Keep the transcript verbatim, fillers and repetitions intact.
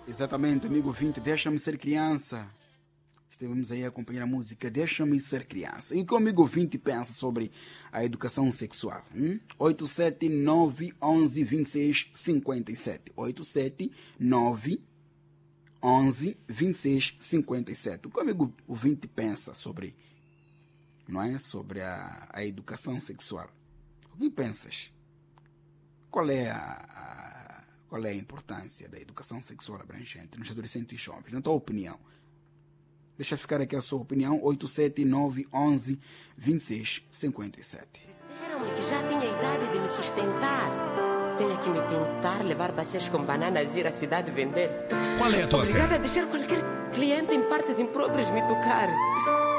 Exatamente, amigo vinte, deixa-me ser criança. Estivemos aí a acompanhar a música Deixa-me Ser Criança. E o que o amigo vinte pensa sobre a educação sexual? Hum? oito sete nove, onze, vinte e seis, cinquenta e sete. oito sete nove, onze, vinte e seis, cinquenta e sete. O que o amigo vinte pensa sobre, não é? Sobre a, a educação sexual? O que pensas? Qual é a, a, qual é a importância da educação sexual abrangente nos adolescentes e jovens? Na tua opinião? Deixa ficar aqui a sua opinião. oito sete nove, onze, vinte e seis, cinquenta e sete. Disseram-me que já tinha idade de me sustentar. Tenho que me pintar, levar bacias com bananas, ir à cidade vender. Qual é a tua Obrigada série? a deixar qualquer cliente em partes impróprias me tocar.